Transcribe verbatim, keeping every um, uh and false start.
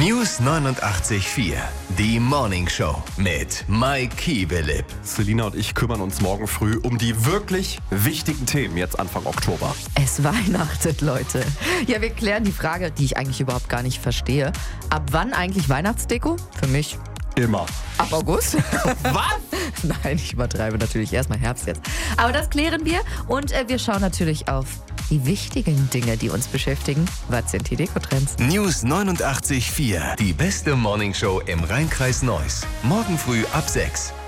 News neunundachtzig Komma vier. Die Morning Show mit Mike Kiebelip. Selina und ich kümmern uns morgen früh um die wirklich wichtigen Themen jetzt Anfang Oktober. Es weihnachtet, Leute. Ja, wir klären die Frage, die ich eigentlich überhaupt gar nicht verstehe. Ab wann eigentlich Weihnachtsdeko? Für mich Immer. ab August. Was? Nein, ich übertreibe natürlich. Erstmal Herbst jetzt. Aber das klären wir. Und äh, wir schauen natürlich auf die wichtigen Dinge, die uns beschäftigen. Was sind die Dekotrends? News neunundachtzig Komma vier. Die beste Morning Show im Rheinkreis Neuss. Morgen früh ab sechs.